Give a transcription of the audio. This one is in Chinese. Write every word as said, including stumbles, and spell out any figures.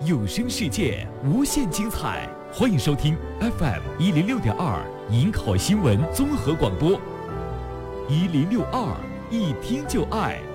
有声世界无限精彩，欢迎收听 F M 一零六点二银考新闻综合广播，一零六二一听就爱。